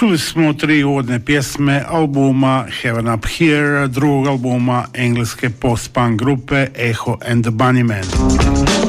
Čuli smo 3 uvodne pjesme albuma Heaven Up Here, drugog albuma engleske post-punk grupe Echo and the Bunnymen.